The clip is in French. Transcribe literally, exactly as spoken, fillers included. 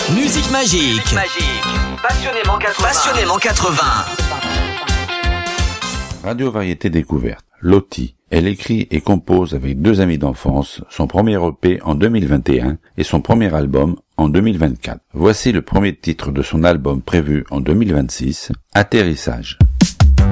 Musique magique. Musique magique. Passionnément quatre-vingts. Passionnément quatre-vingts. Radio Variété Découverte. Lottie. Elle écrit et compose avec deux amis d'enfance son premier E P en deux mille vingt et un et son premier album en deux mille vingt-quatre. Voici le premier titre de son album prévu en deux mille vingt-six, Atterrissage.